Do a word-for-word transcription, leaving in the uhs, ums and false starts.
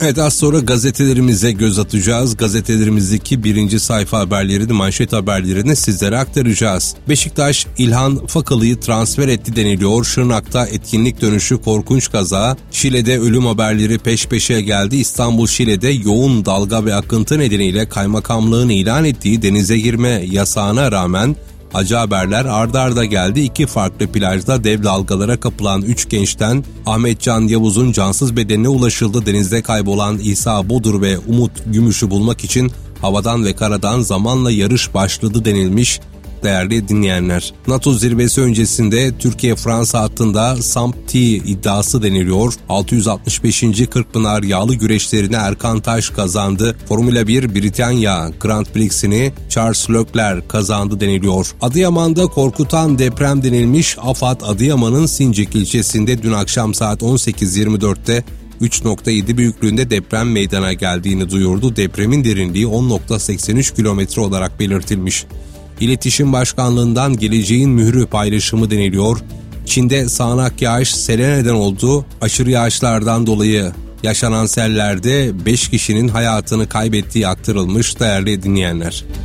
Evet, az sonra gazetelerimize göz atacağız. Gazetelerimizdeki birinci sayfa haberlerini, manşet haberlerini sizlere aktaracağız. Beşiktaş, İlhan Fakalı'yı transfer etti deniliyor. Şırnak'ta etkinlik dönüşü korkunç kaza. Şile'de ölüm haberleri peş peşe geldi. İstanbul Şile'de yoğun dalga ve akıntı nedeniyle kaymakamlığın ilan ettiği denize girme yasağına rağmen acı haberler ard arda geldi. İki farklı plajda dev dalgalara kapılan üç gençten Ahmetcan Yavuz'un cansız bedenine ulaşıldı. Denizde kaybolan İsa Bodur ve Umut Gümüş'ü bulmak için havadan ve karadan zamanla yarış başladı denilmiş. Değerli dinleyenler, NATO zirvesi öncesinde Türkiye-Fransa hattında Samp-T iddiası deniliyor. altı yüz altmış beşinci Kırkpınar yağlı güreşlerini Erkan Taş kazandı. Formula bir Britanya Grand Prix'sini Charles Leclerc kazandı deniliyor. Adıyaman'da korkutan deprem denilmiş. AFAD Adıyaman'ın Sincik ilçesinde dün akşam saat on sekiz yirmi dörtte üç nokta yedi büyüklüğünde deprem meydana geldiğini duyurdu. Depremin derinliği on nokta seksen üç kilometre olarak belirtilmiş. İletişim Başkanlığı'ndan geleceğin mührü paylaşımı deniliyor. Çin'de sağanak yağış sele neden oldu. Aşırı yağışlardan dolayı yaşanan sellerde beş kişinin hayatını kaybettiği aktarılmış değerli dinleyenler.